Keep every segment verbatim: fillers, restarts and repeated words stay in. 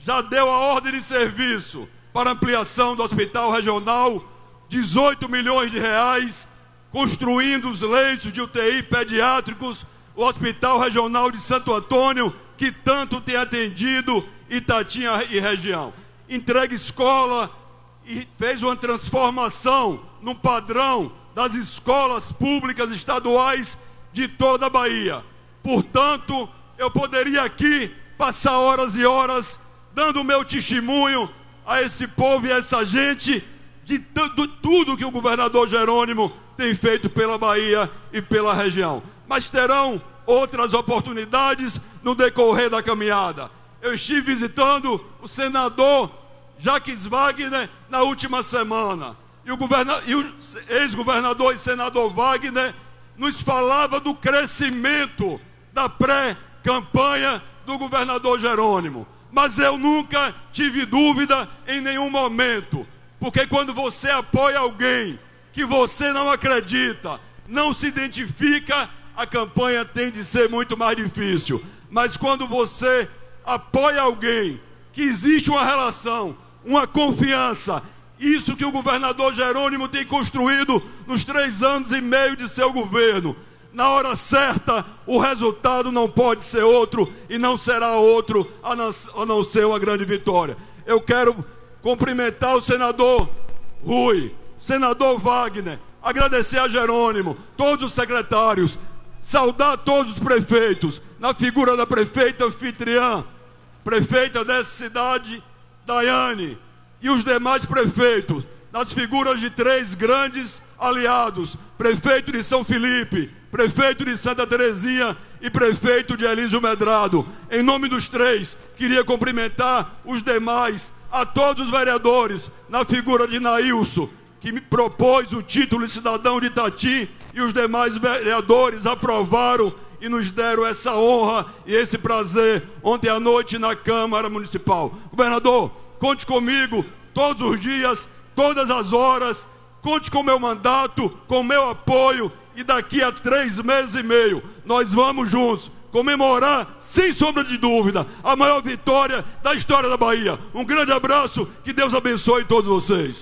já deu a ordem de serviço para ampliação do Hospital Regional, dezoito milhões de reais, construindo os leitos de U T I pediátricos, o Hospital Regional de Santo Antônio, que tanto tem atendido Itatinga e região. Entrega escola e fez uma transformação no padrão das escolas públicas estaduais de toda a Bahia. Portanto, eu poderia aqui passar horas e horas dando o meu testemunho a esse povo e a essa gente de tudo que o governador Jerônimo tem feito pela Bahia e pela região. Mas terão outras oportunidades no decorrer da caminhada. Eu estive visitando o senador Jacques Wagner na última semana. E o, e o ex-governador e senador Wagner nos falava do crescimento da pré-campanha do governador Jerônimo. Mas eu nunca tive dúvida em nenhum momento, porque quando você apoia alguém que você não acredita, não se identifica, a campanha tem de ser muito mais difícil. Mas quando você apoia alguém que existe uma relação, uma confiança, isso que o governador Jerônimo tem construído nos três anos e meio de seu governo, na hora certa, o resultado não pode ser outro e não será outro a não, a não ser uma grande vitória. Eu quero cumprimentar o senador Rui, senador Wagner, agradecer a Jerônimo, todos os secretários, saudar todos os prefeitos, na figura da prefeita anfitriã, prefeita dessa cidade, Daiane, e os demais prefeitos, nas figuras de três grandes aliados, prefeito de São Felipe, prefeito de Santa Terezinha e prefeito de Elísio Medrado. Em nome dos três, queria cumprimentar os demais, a todos os vereadores, na figura de Nailson, que me propôs o título de cidadão de Itati, e os demais vereadores aprovaram e nos deram essa honra e esse prazer ontem à noite na Câmara Municipal. Governador, conte comigo todos os dias, todas as horas, conte com o meu mandato, com o meu apoio, e daqui a três meses e meio nós vamos juntos comemorar, sem sombra de dúvida, a maior vitória da história da Bahia. Um grande abraço, que Deus abençoe todos vocês.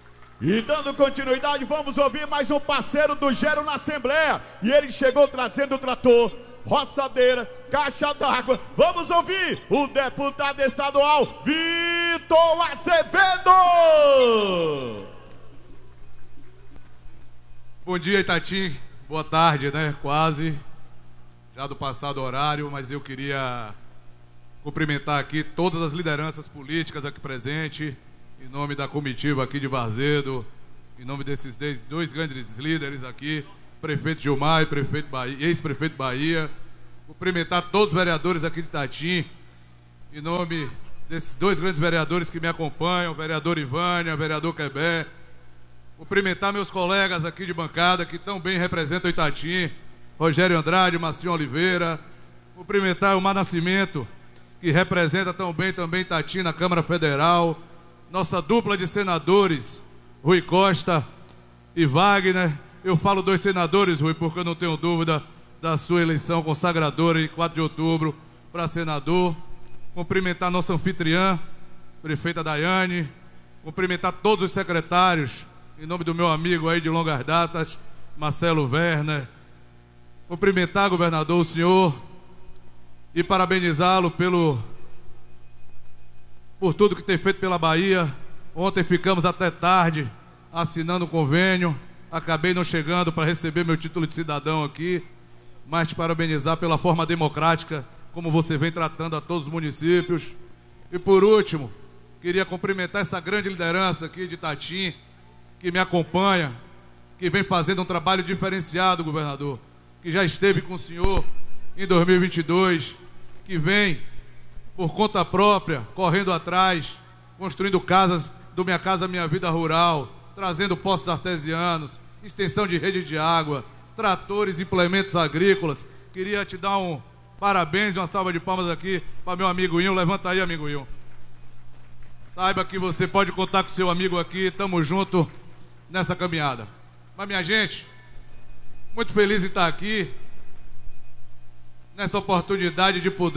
E dando continuidade, vamos ouvir mais um parceiro do Gero na Assembleia. E ele chegou trazendo o trator, roçadeira, caixa d'água. Vamos ouvir o deputado estadual Vitor Azevedo. Bom dia, Itati. Boa tarde, né? Quase. Já do passado horário, mas eu queria cumprimentar aqui todas as lideranças políticas aqui presentes, em nome da comitiva aqui de Varzedo, em nome desses dois grandes líderes aqui, prefeito Gilmar e prefeito Bahia, ex-prefeito Bahia. Cumprimentar todos os vereadores aqui de Itati, em nome desses dois grandes vereadores que me acompanham, vereador Ivânia, vereador Quebé. Cumprimentar meus colegas aqui de bancada que tão bem representam Itati, Rogério Andrade, Marcinho Oliveira. Cumprimentar o Mar Nascimento, que representa tão bem também Itati na Câmara Federal. Nossa dupla de senadores, Rui Costa e Wagner. Eu falo dois senadores, Rui, porque eu não tenho dúvida da sua eleição consagradora em quatro de outubro para senador. Cumprimentar nossa anfitriã, prefeita Daiane. Cumprimentar todos os secretários, em nome do meu amigo aí de longas datas, Marcelo Werner. Cumprimentar, governador, o senhor, e parabenizá-lo pelo por tudo que tem feito pela Bahia. Ontem ficamos até tarde assinando um convênio, acabei não chegando para receber meu título de cidadão aqui, mas te parabenizar pela forma democrática como você vem tratando a todos os municípios. E por último, queria cumprimentar essa grande liderança aqui de Itati, que me acompanha, que vem fazendo um trabalho diferenciado, governador, que já esteve com o senhor em dois mil e vinte e dois, que vem por conta própria, correndo atrás, construindo casas do Minha Casa Minha Vida Rural, trazendo poços artesianos, extensão de rede de água, tratores, implementos agrícolas. Queria te dar um parabéns e uma salva de palmas aqui para meu amigo Inho. Levanta aí, amigo Inho. Saiba que você pode contar com seu amigo aqui, estamos juntos nessa caminhada. Mas, minha gente, muito feliz em estar aqui, nessa oportunidade de poder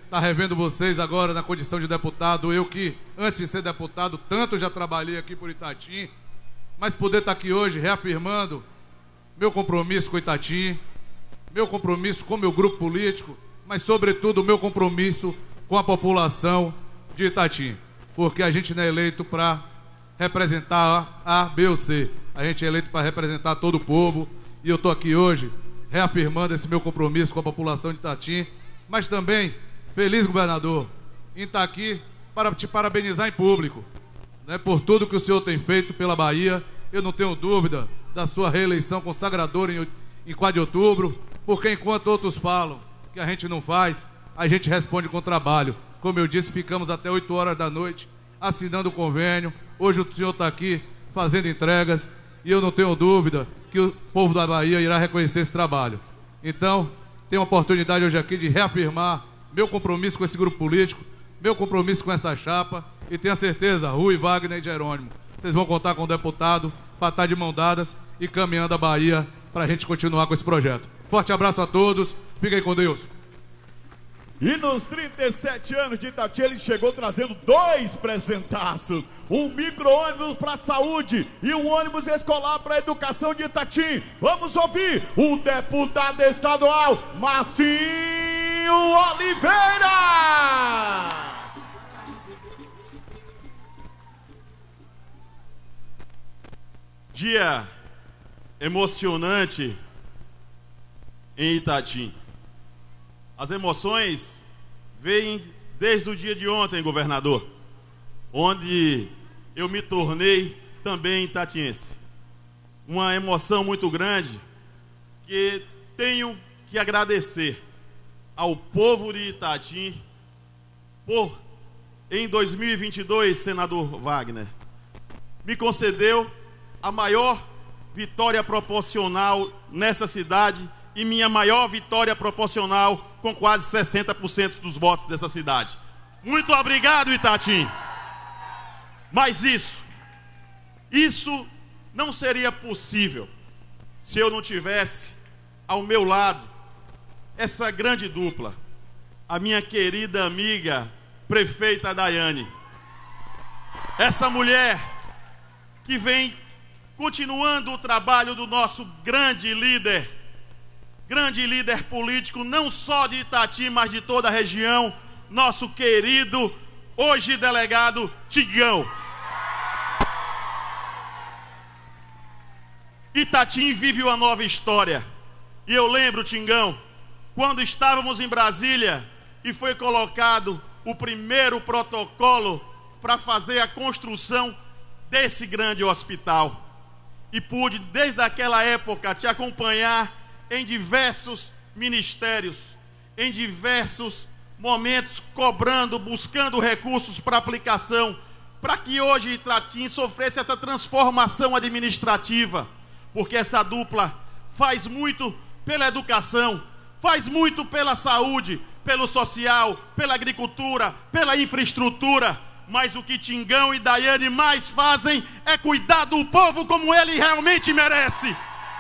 estar revendo vocês agora na condição de deputado. Eu que, antes de ser deputado, tanto já trabalhei aqui por Itatim, mas poder estar aqui hoje reafirmando meu compromisso com Itatim, meu compromisso com meu grupo político, mas sobretudo o meu compromisso com a população de Itatim, porque a gente não é eleito para representar A, B ou C, a gente é eleito para representar todo o povo, e eu estou aqui hoje reafirmando esse meu compromisso com a população de Itatim, mas também feliz, governador, em estar aqui para te parabenizar em público, né, por tudo que o senhor tem feito pela Bahia. Eu não tenho dúvida da sua reeleição consagradora em, em quatro de outubro, porque enquanto outros falam que a gente não faz, a gente responde com trabalho. Como eu disse, ficamos até oito horas da noite assinando o convênio. Hoje o senhor está aqui fazendo entregas e eu não tenho dúvida que o povo da Bahia irá reconhecer esse trabalho. Então, tenho a oportunidade hoje aqui de reafirmar meu compromisso com esse grupo político, meu compromisso com essa chapa, e tenho a certeza, Rui, Wagner e Jerônimo, vocês vão contar com o deputado para estar de mão dadas e caminhando a Bahia para a gente continuar com esse projeto. Forte abraço a todos, fiquem com Deus. E nos trinta e sete anos de Itatim, ele chegou trazendo dois presentaços: um micro-ônibus para a saúde e um ônibus escolar para a educação de Itatim. Vamos ouvir o deputado estadual Marcinho Oliveira. Dia emocionante em Itatim. As emoções vêm desde o dia de ontem, governador, onde eu me tornei também itatiense. Uma emoção muito grande que tenho que agradecer ao povo de Itatim por, em dois mil e vinte e dois, senador Wagner, me concedeu a maior vitória proporcional nessa cidade e minha maior vitória proporcional com quase sessenta por cento dos votos dessa cidade. Muito obrigado, Itatim. Mas isso, isso não seria possível se eu não tivesse ao meu lado essa grande dupla, a minha querida amiga prefeita Daiane. Essa mulher que vem continuando o trabalho do nosso grande líder, grande líder político, não só de Itatim, mas de toda a região, nosso querido, hoje delegado Tingão. Itatim vive uma nova história. E eu lembro, Tingão, quando estávamos em Brasília e foi colocado o primeiro protocolo para fazer a construção desse grande hospital. E pude, desde aquela época, te acompanhar em diversos ministérios, em diversos momentos, cobrando, buscando recursos para aplicação, para que hoje Itatim sofresse essa transformação administrativa, porque essa dupla faz muito pela educação, faz muito pela saúde, pelo social, pela agricultura, pela infraestrutura, mas o que Tingão e Daiane mais fazem é cuidar do povo como ele realmente merece.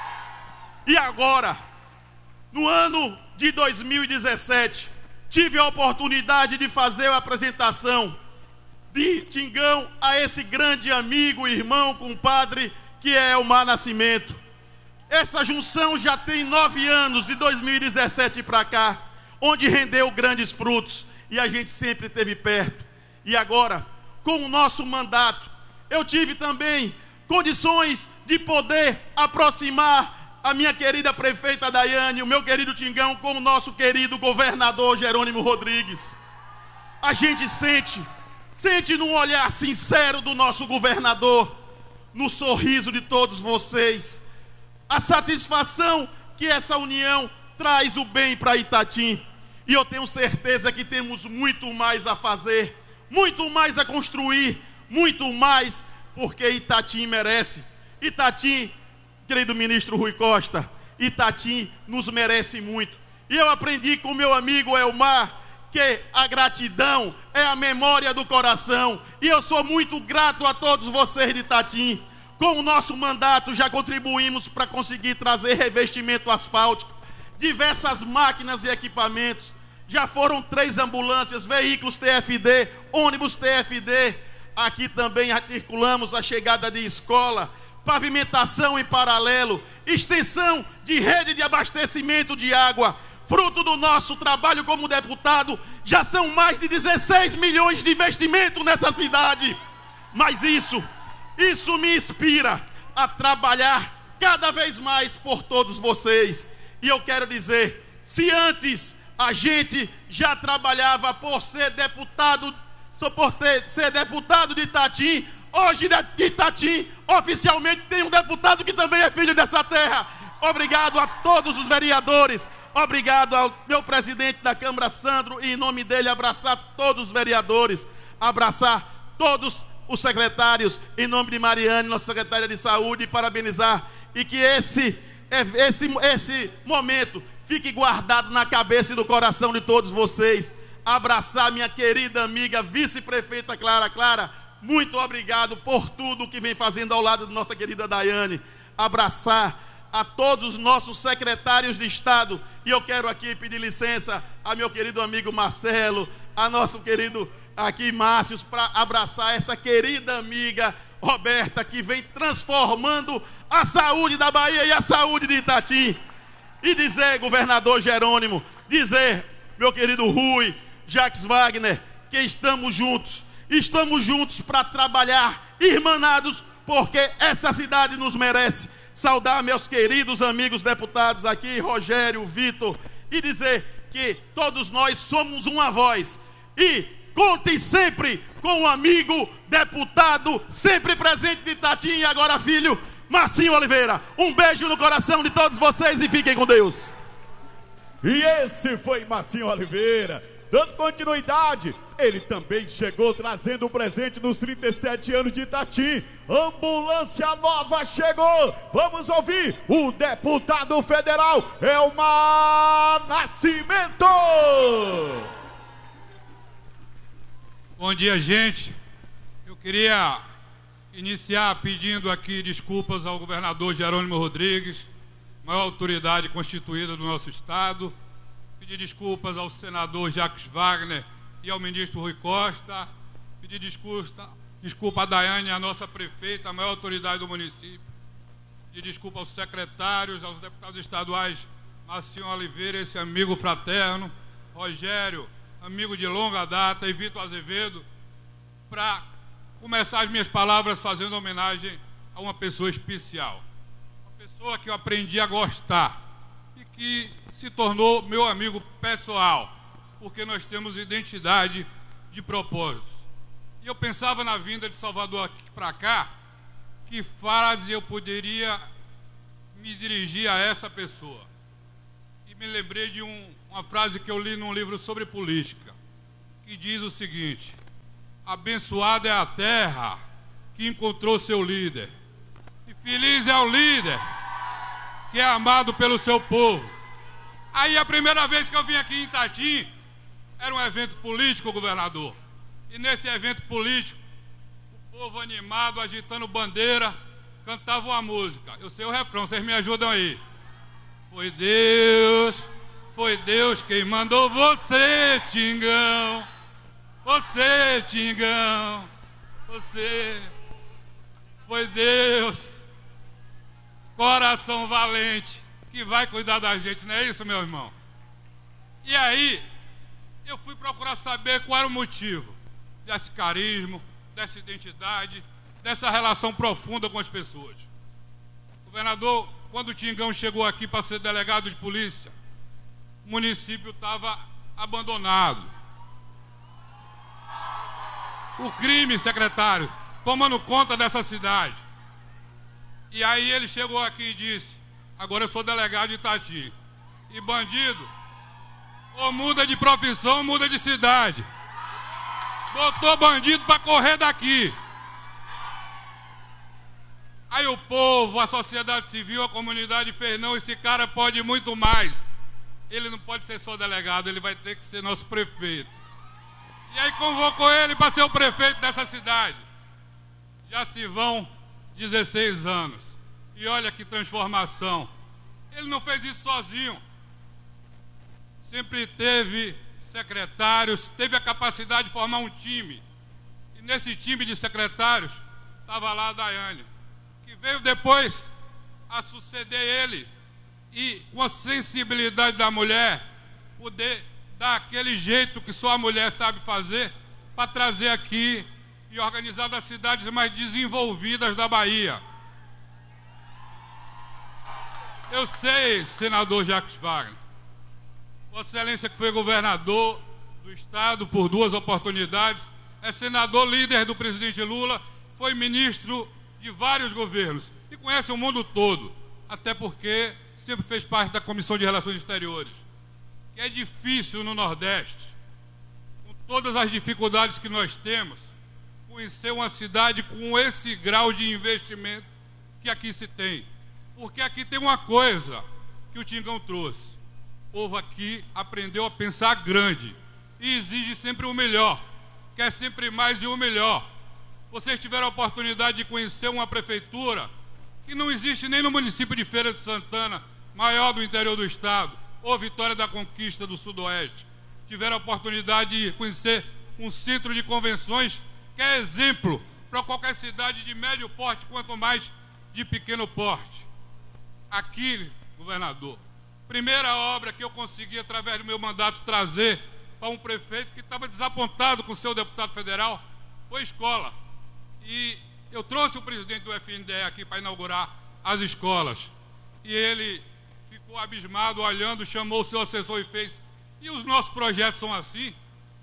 E agora, no ano de dois mil e dezessete, tive a oportunidade de fazer a apresentação de Tingão a esse grande amigo, irmão, compadre, que é Elmar Nascimento. Essa junção já tem nove anos, de dois mil e dezessete para cá, onde rendeu grandes frutos e a gente sempre esteve perto. E agora, com o nosso mandato, eu tive também condições de poder aproximar a minha querida prefeita Daiane, o meu querido Tingão, com o nosso querido governador Jerônimo Rodrigues. A gente sente, sente no olhar sincero do nosso governador, no sorriso de todos vocês, a satisfação que essa união traz o bem para Itatim. E eu tenho certeza que temos muito mais a fazer, muito mais a construir, muito mais, porque Itatim merece. Itatim, querido ministro Rui Costa, Itatim nos merece muito. E eu aprendi com meu amigo Elmar que a gratidão é a memória do coração. E eu sou muito grato a todos vocês de Itatim. Com o nosso mandato já contribuímos para conseguir trazer revestimento asfáltico, diversas máquinas e equipamentos. Já foram três ambulâncias, veículos T F D, ônibus T F D. Aqui também articulamos a chegada de escola, pavimentação em paralelo, extensão de rede de abastecimento de água. Fruto do nosso trabalho como deputado, já são mais de dezesseis milhões de investimento nessa cidade. Mas isso, isso me inspira a trabalhar cada vez mais por todos vocês. E eu quero dizer, se antes a gente já trabalhava por ser deputado, por ter, ser deputado de Itatim, hoje de Itatim oficialmente tem um deputado que também é filho dessa terra. Obrigado a todos os vereadores, obrigado ao meu presidente da Câmara, Sandro, e em nome dele abraçar todos os vereadores, abraçar todos os secretários, em nome de Mariane, nossa secretária de saúde, e parabenizar, e que esse, esse, esse momento fique guardado na cabeça e no coração de todos vocês. Abraçar minha querida amiga vice-prefeita Clara. Clara, muito obrigado por tudo que vem fazendo ao lado de nossa querida Daiane. Abraçar a todos os nossos secretários de Estado, e eu quero aqui pedir licença a meu querido amigo Marcelo, a nosso querido aqui Márcio, para abraçar essa querida amiga Roberta, que vem transformando a saúde da Bahia e a saúde de Itatim. E dizer, governador Jerônimo, dizer, meu querido Rui, Jacques Wagner, que estamos juntos, estamos juntos para trabalhar irmanados, porque essa cidade nos merece. Saudar meus queridos amigos deputados aqui, Rogério, Vitor, e dizer que todos nós somos uma voz. E contem sempre com o amigo deputado, sempre presente de Itatim, e agora filho, Marcinho Oliveira. Um beijo no coração de todos vocês e fiquem com Deus. E esse foi Marcinho Oliveira. Dando continuidade, ele também chegou trazendo um presente nos trinta e sete anos de Itatim. Ambulância nova chegou. Vamos ouvir o deputado federal Elmar Nascimento. Bom dia, gente. Eu queria iniciar pedindo aqui desculpas ao governador Jerônimo Rodrigues, maior autoridade constituída do nosso estado. Pedir desculpas ao senador Jacques Wagner e ao ministro Rui Costa. Pedir desculpa, desculpa a Daiane, a nossa prefeita, a maior autoridade do município. Pedir desculpa aos secretários, aos deputados estaduais Marcinho Oliveira, esse amigo fraterno, Rogério, amigo de longa data, e Vitor Azevedo, para começar as minhas palavras fazendo homenagem a uma pessoa especial. Uma pessoa que eu aprendi a gostar e que se tornou meu amigo pessoal, porque nós temos identidade de propósitos. E eu pensava na vinda de Salvador aqui para cá, que frase eu poderia me dirigir a essa pessoa. E me lembrei de um, uma frase que eu li num livro sobre política, que diz o seguinte: abençoada é a terra que encontrou seu líder, e feliz é o líder que é amado pelo seu povo. Aí a primeira vez que eu vim aqui em Itatim, era um evento político, governador. E nesse evento político, o povo animado, agitando bandeira, cantava uma música. Eu sei o refrão, vocês me ajudam aí. Foi Deus, foi Deus quem mandou você, Tingão. Você, Tingão. Você. Foi Deus, coração valente, que vai cuidar da gente, não é isso, meu irmão? E aí, eu fui procurar saber qual era o motivo desse carisma, dessa identidade, dessa relação profunda com as pessoas. Governador, quando o Tingão chegou aqui para ser delegado de polícia, o município estava abandonado. O crime, secretário, tomando conta dessa cidade. E aí ele chegou aqui e disse: agora eu sou delegado de Itatim. E bandido, ou muda de profissão, ou muda de cidade. Botou bandido para correr daqui. Aí o povo, a sociedade civil, a comunidade fez: não, esse cara pode muito mais. Ele não pode ser só delegado, ele vai ter que ser nosso prefeito. E aí convocou ele para ser o prefeito dessa cidade. Já se vão dezesseis anos. E olha que transformação. Ele não fez isso sozinho. Sempre teve secretários, teve a capacidade de formar um time. E nesse time de secretários estava lá a Daiane, que veio depois a suceder ele e, com a sensibilidade da mulher, poder dar aquele jeito que só a mulher sabe fazer para trazer aqui e organizar das cidades mais desenvolvidas da Bahia. Eu sei, senador Jacques Wagner, Vossa Excelência que foi governador do Estado por duas oportunidades, é senador líder do presidente Lula, foi ministro de vários governos e conhece o mundo todo, até porque sempre fez parte da Comissão de Relações Exteriores, que é difícil no Nordeste, com todas as dificuldades que nós temos, conhecer uma cidade com esse grau de investimento que aqui se tem. Porque aqui tem uma coisa que o Tingão trouxe. O povo aqui aprendeu a pensar grande e exige sempre o melhor, quer sempre mais e o melhor. Vocês tiveram a oportunidade de conhecer uma prefeitura que não existe nem no município de Feira de Santana, maior do interior do estado, ou Vitória da Conquista do Sudoeste. Tiveram a oportunidade de conhecer um centro de convenções que é exemplo para qualquer cidade de médio porte, quanto mais de pequeno porte. Aqui, governador, primeira obra que eu consegui, através do meu mandato, trazer para um prefeito que estava desapontado com o seu deputado federal, foi escola. E eu trouxe o presidente do F N D E aqui para inaugurar as escolas. E ele ficou abismado, olhando, chamou o seu assessor e fez: e os nossos projetos são assim?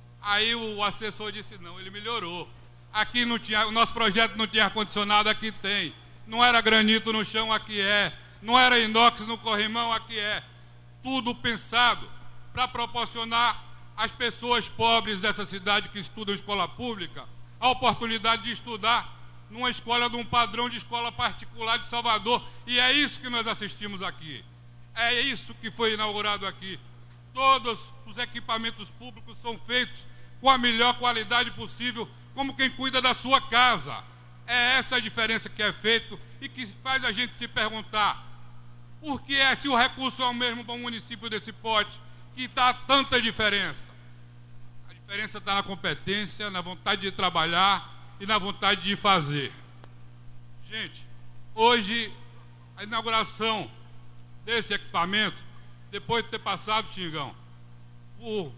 Aí o assessor disse: não, ele melhorou. Aqui não tinha, o nosso projeto não tinha ar-condicionado, aqui tem. Não era granito no chão, aqui é. Não era inox no corrimão, aqui é. Tudo pensado para proporcionar às pessoas pobres dessa cidade que estudam escola pública a oportunidade de estudar numa escola de um padrão de escola particular de Salvador. E é isso que nós assistimos aqui. É isso que foi inaugurado aqui. Todos os equipamentos públicos são feitos com a melhor qualidade possível, como quem cuida da sua casa. É essa a diferença que é feita e que faz a gente se perguntar: por que é, se o recurso é o mesmo para um município desse porte, que dá tanta diferença? A diferença está na competência, na vontade de trabalhar e na vontade de fazer. Gente, hoje a inauguração desse equipamento, depois de ter passado, Tingão, por,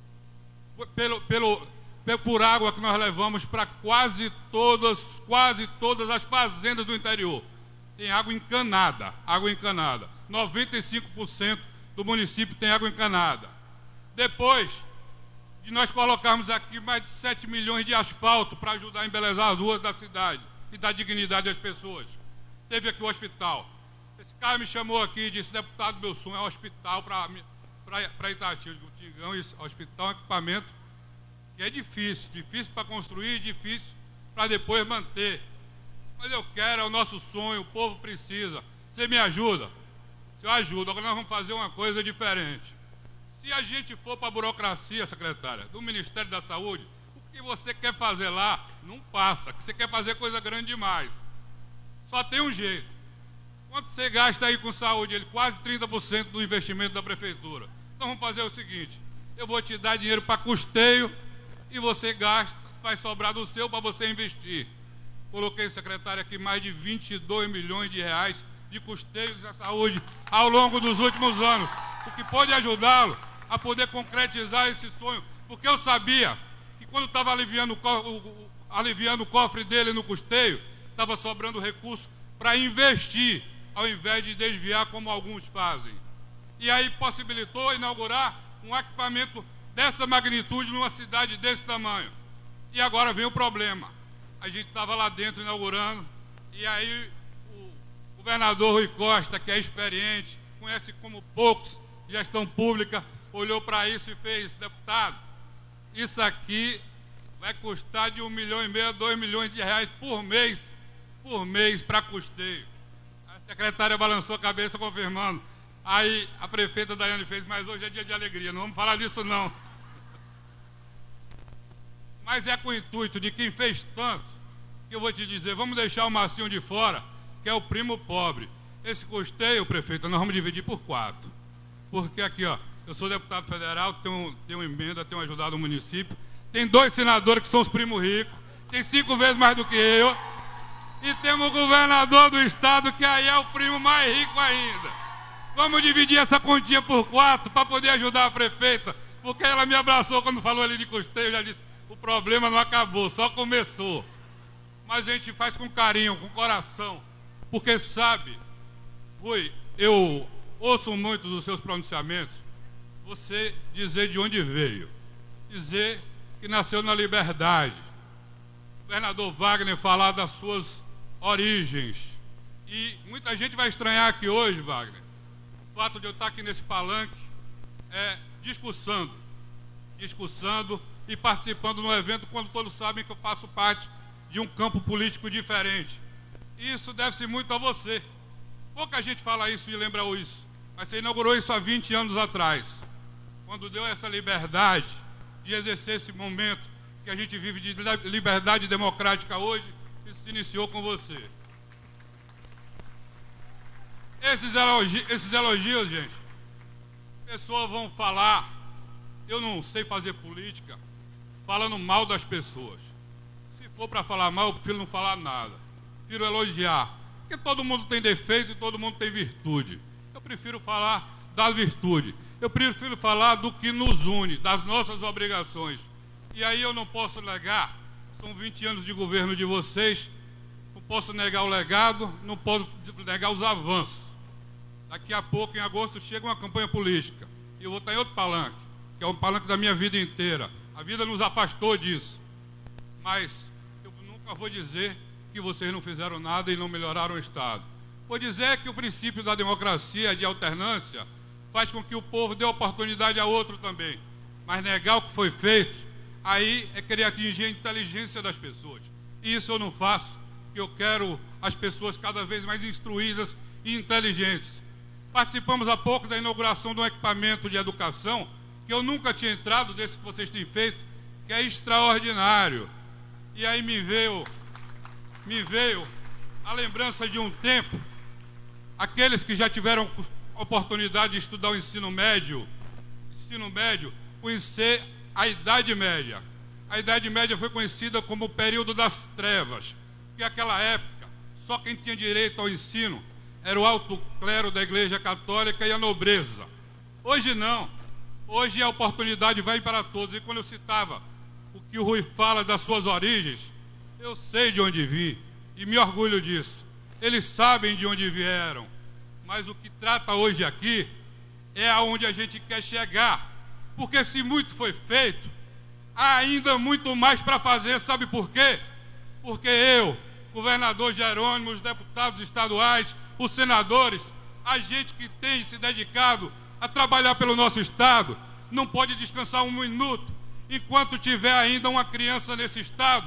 pelo, pelo, por água que nós levamos para quase todas, quase todas as fazendas do interior, tem água encanada, água encanada. noventa e cinco por cento do município tem água encanada. Depois de nós colocarmos aqui mais de sete milhões de asfalto para ajudar a embelezar as ruas da cidade e dar dignidade às pessoas. Teve aqui o hospital. Esse cara me chamou aqui e disse: deputado, meu sonho é um hospital para Itati. Eu digo: Tingão, isso, hospital é um equipamento que é difícil, difícil para construir, difícil para depois manter. Mas eu quero, é o nosso sonho, o povo precisa. Você me ajuda? Se eu ajudo. Agora nós vamos fazer uma coisa diferente. Se a gente for para a burocracia, secretária, do Ministério da Saúde, o que você quer fazer lá não passa, que você quer fazer coisa grande demais. Só tem um jeito. Quanto você gasta aí com saúde? Ele, quase trinta por cento do investimento da prefeitura. Então vamos fazer o seguinte: eu vou te dar dinheiro para custeio e você gasta, vai sobrar do seu para você investir. Coloquei, secretário, aqui mais de vinte e dois milhões de reais de custeios da saúde ao longo dos últimos anos, o que pode ajudá-lo a poder concretizar esse sonho, porque eu sabia que quando estava aliviando o, o, aliviando o cofre dele no custeio, estava sobrando recurso para investir, ao invés de desviar como alguns fazem. E aí possibilitou inaugurar um equipamento dessa magnitude numa cidade desse tamanho. E agora vem o problema. A gente estava lá dentro inaugurando, e aí o governador Rui Costa, que é experiente, conhece como poucos gestão pública, olhou para isso e fez: deputado, isso aqui vai custar de um milhão e meio a dois milhões de reais por mês, por mês para custeio. A secretária balançou a cabeça confirmando. Aí a prefeita Daiane fez: mas hoje é dia de alegria, não vamos falar disso não. Mas é com o intuito de quem fez tanto, que eu vou te dizer: vamos deixar o Marcinho de fora, que é o primo pobre. Esse custeio, prefeito, nós vamos dividir por quatro. Porque aqui, ó, Eu sou deputado federal, tenho, tenho emenda, tenho ajudado o município. Tem dois senadores que são os primos ricos, tem cinco vezes mais do que eu. E temos o governador do estado, que aí é o primo mais rico ainda. Vamos dividir essa continha por quatro para poder ajudar a prefeita, porque ela me abraçou quando falou ali de custeio, já disse, o problema não acabou, só começou. Mas a gente faz com carinho, com coração, porque sabe, Rui, eu ouço muito dos seus pronunciamentos, você dizer de onde veio, dizer que nasceu na liberdade. O governador Wagner falar das suas origens. E muita gente vai estranhar aqui hoje, Wagner, o fato de eu estar aqui nesse palanque, é, discussando, discussando e participando no evento, quando todos sabem que eu faço parte de um campo político diferente. Isso deve-se muito a você. Pouca gente fala isso e lembra isso, mas você inaugurou isso há vinte anos atrás, quando deu essa liberdade de exercer esse momento que a gente vive de liberdade democrática hoje. Isso se iniciou com você. Esses elogios, esses elogios, gente, pessoas vão falar, eu não sei fazer política falando mal das pessoas. Se for para falar mal, eu prefiro não falar nada, prefiro elogiar, porque todo mundo tem defeito e todo mundo tem virtude. Eu prefiro falar da virtude, eu prefiro falar do que nos une, das nossas obrigações. E aí eu não posso negar, são vinte anos de governo de vocês, não posso negar o legado, não posso negar os avanços. Daqui a pouco, em agosto, chega uma campanha política, e eu vou estar em outro palanque, que é um palanque da minha vida inteira. A vida nos afastou disso, mas eu nunca vou dizer que vocês não fizeram nada e não melhoraram o Estado. Vou dizer que o princípio da democracia, de alternância, faz com que o povo dê oportunidade a outro também. Mas negar o que foi feito, aí é querer atingir a inteligência das pessoas. E isso eu não faço, porque eu quero as pessoas cada vez mais instruídas e inteligentes. Participamos há pouco da inauguração de um equipamento de educação, que eu nunca tinha entrado desse que vocês têm feito, que é extraordinário. E aí me veio, me veio a lembrança de um tempo, aqueles que já tiveram oportunidade de estudar o ensino médio, ensino médio, conhecer a Idade Média. A Idade Média foi conhecida como o período das trevas, porque naquela época só quem tinha direito ao ensino era o alto clero da Igreja Católica e a nobreza. Hoje não. Hoje a oportunidade vai para todos. E quando eu citava o que o Rui fala das suas origens, eu sei de onde vim e me orgulho disso. Eles sabem de onde vieram. Mas o que trata hoje aqui é aonde a gente quer chegar. Porque se muito foi feito, há ainda muito mais para fazer. Sabe por quê? Porque eu, governador Jerônimo, os deputados estaduais, os senadores, a gente que tem se dedicado a trabalhar pelo nosso Estado, não pode descansar um minuto enquanto tiver ainda uma criança nesse Estado